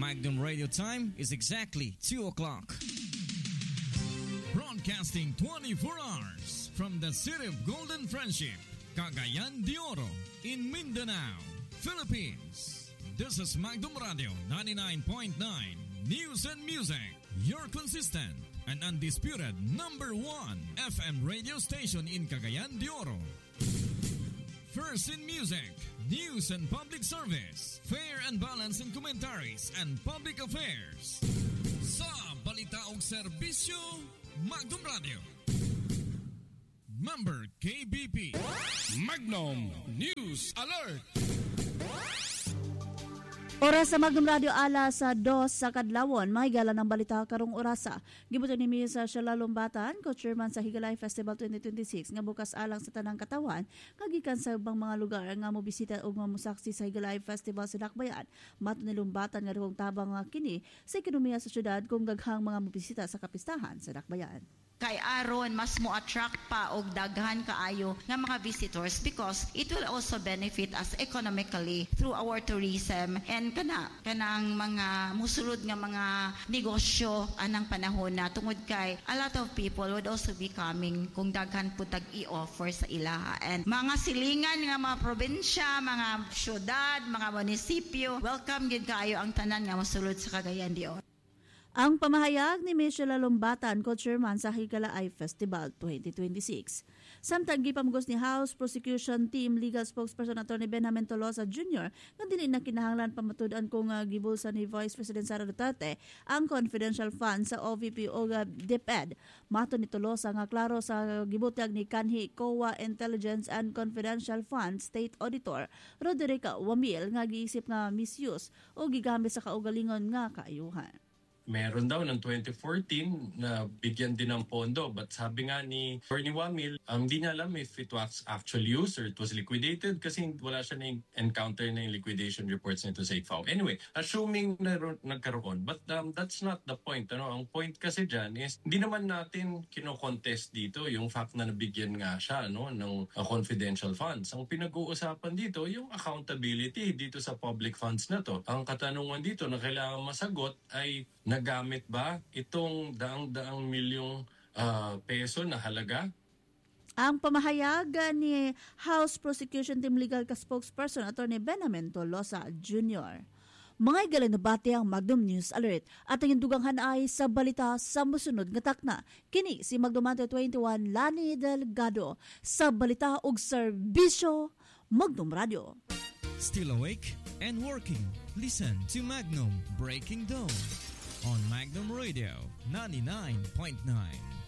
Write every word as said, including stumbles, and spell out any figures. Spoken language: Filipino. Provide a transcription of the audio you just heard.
Magnum Radio time is exactly two o'clock. Broadcasting twenty-four hours from the city of Golden Friendship, Cagayan de Oro, in Mindanao, Philippines. This is Magnum Radio ninety-nine point nine News and Music, your consistent and undisputed number one F M radio station in Cagayan de Oro. First in music, news and public service, fair and balanced in commentaries and public affairs. Sa balita og serbisyo, Magnum Radio. Member K B P. Magnum News Alert. Oras sa Magnum Radio alas sa dos sa kadlawon, mahigala ng balita karong orasa. Gibuton ni Miss Sheila Lumbatan, co-chairman sa Higalay Festival twenty twenty-six, nga bukas alang sa tanang katawan, kagikan sa ubang mga lugar nga mobisita o mamusaksi sa Higalay Festival sa Dakbayan. Mato ni Lumbatan nga rong tabang nga kini sa ekonomiya sa syudad kung daghang mga mobisita sa kapistahan sa Dakbayan. Kay aron mas mo attract pa og daghan kaayo nga mga visitors because it will also benefit us economically through our tourism and kana kanang mga musulod nga mga negosyo anang panahon na tungod kay a lot of people would also be coming kung daghan putag i-offer sa ilaha and mga silingan nga mga probinsya, mga syudad, mga munisipyo, welcome gid kaayo ang tanan nga mosulod sa Cagayan de Oro. Ang pamahayag ni Miss Sheila Lumbatan, co-chairman sa Higalay Festival twenty twenty-six. Samtang gipamugos ni House Prosecution Team Legal Spokesperson Attorney Benjamin Tolosa Junior nga dili na kinahanglan pamatud-an kung uh, gibulsa ni Vice President Sara Duterte ang confidential funds sa O V P o uh, DepEd. Mato ni Tolosa nga klaro sa gibutag ni kanhi C O A Intelligence and Confidential Fund State Auditor Roderica Wamil nga giisip nga misuse o gigamit sa kaugalingon nga kaayuhan. Meron daw ng twenty fourteen na bigyan din ng pondo, but sabi nga ni Attorney Wamil, um, hindi niya alam if it was actual use or it was liquidated kasi wala siya na-encounter na yung liquidation reports nito sa I F A O. Anyway, assuming na nagkaroon, but um, that's not the point. Ano? Ang point kasi dyan is hindi naman natin kino-contest dito yung fact na nabigyan nga siya no, ng uh, confidential funds. Ang pinag-uusapan dito yung accountability dito sa public funds na to. Ang katanungan dito na kailangan masagot ay nagamit ba itong daang-daang milyong uh, peso na halaga? Ang pamahayag ni House Prosecution Team Legal ka spokesperson Attorney Benjamin Tolosa Junior Mga igalanabati ang Magnum News Alert at ang indugangan ay sa balita sa musunod nga takna. Kini si Magnum twenty-one Lani Delgado sa balita og serbisyo Magnum Radio. Still awake and working? Listen to Magnum Breaking Dawn on Magnum Radio ninety-nine point nine.